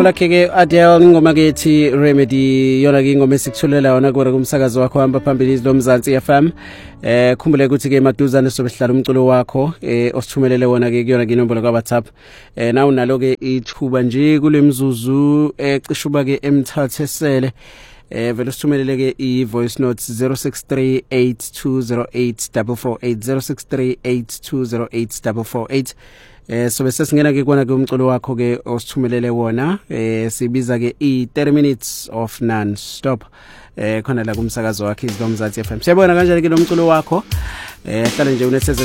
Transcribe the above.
lakhe ke Adele ingoma ke ethi Remedy yona ke ingoma esikuthulela yona kuwe kumsakazo wakho hamba phambili izilomzansi FM. Khumbule ukuthi ke maduzane sobehlala umculo wakho osithumelele wona ke kuyona ke inombolo ka WhatsApp. Na unalo ke ithuba nje kulemzuzu cishuba ke emthathesele vele sithumelele ke i-voice notes 0638208448 0638208448. So bese singena ke kona ke umculo wakho ke osithumelele wona sibiza ke i-30 minutes of non stop khona la kumsakazo wakhe izilomzansi FM. Siyabona kanjani ke lo mculo wakho hlala nje unetheze